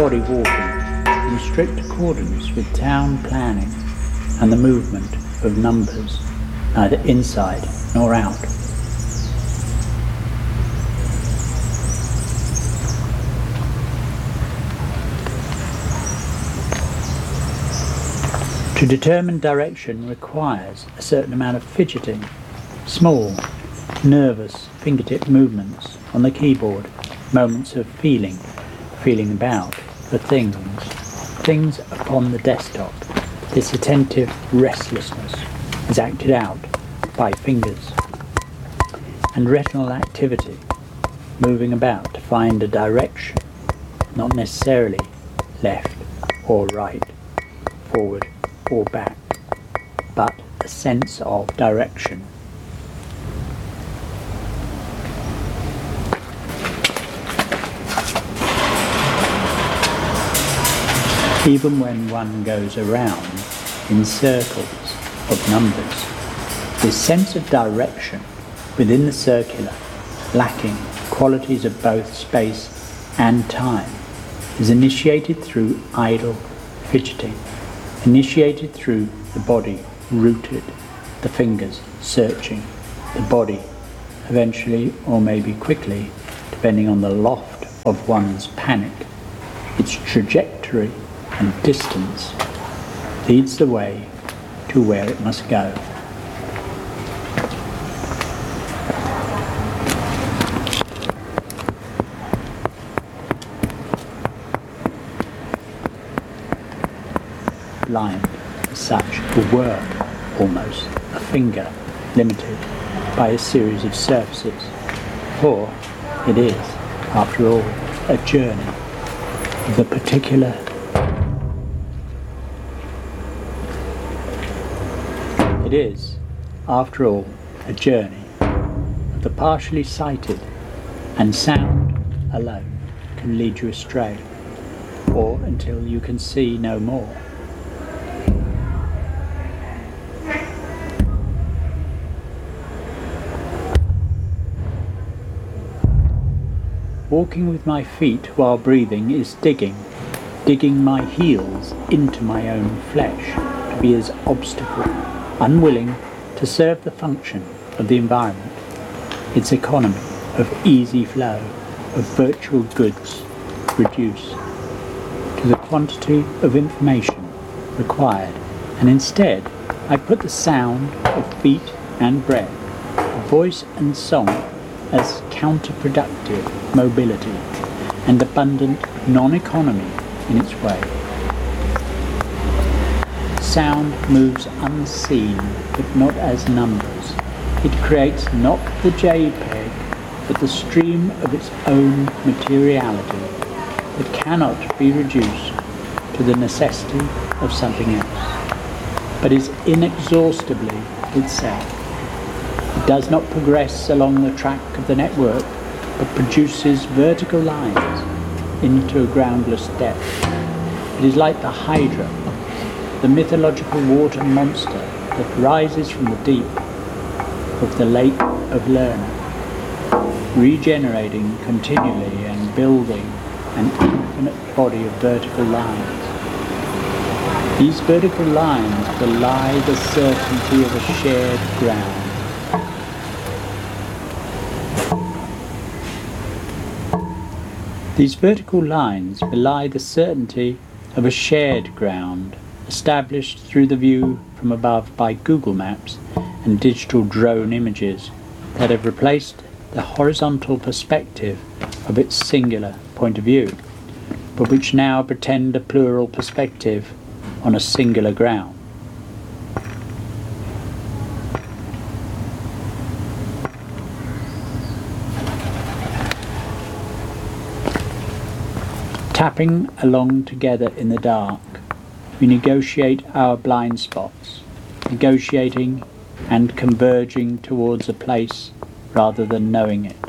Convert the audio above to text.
body walking in strict accordance with town planning and the movement of numbers, neither inside nor out. To determine direction requires a certain amount of fidgeting, small, nervous fingertip movements on the keyboard, moments of feeling about the things upon the desktop. This attentive restlessness is acted out by fingers and retinal activity, moving about to find a direction, not necessarily left or right, forward or back, but a sense of direction. Even when one goes around in circles of numbers, this sense of direction within the circular, lacking qualities of both space and time, is initiated through idle fidgeting, initiated through the body rooted, the fingers searching, the body eventually, or maybe quickly, depending on the loft of one's panic, its trajectory and distance leads the way to where it must go. Blind, as such, a word, almost, a finger, limited by a series of surfaces. For it is, after all, a journey of the particular. It is, after all, a journey of the partially sighted, and sound alone can lead you astray, or until you can see no more. Walking with my feet while breathing is digging my heels into my own flesh to be as obstacle, unwilling to serve the function of the environment, its economy of easy flow of virtual goods reduced to the quantity of information required, and instead I put the sound of feet and breath, voice and song as counterproductive mobility and abundant non-economy in its way. Sound moves unseen, but not as numbers. It creates not the JPEG, but the stream of its own materiality that cannot be reduced to the necessity of something else, but is inexhaustibly itself. It does not progress along the track of the network, but produces vertical lines into a groundless depth. It is like the Hydra, the mythological water monster that rises from the deep of the lake of Lerna, regenerating continually and building an infinite body of vertical lines. These vertical lines belie the certainty of a shared ground. These vertical lines belie the certainty of a shared ground established through the view from above by Google Maps and digital drone images that have replaced the horizontal perspective of its singular point of view, but which now pretend a plural perspective on a singular ground. Tapping along together in the dark, we negotiate our blind spots, negotiating and converging towards a place rather than knowing it.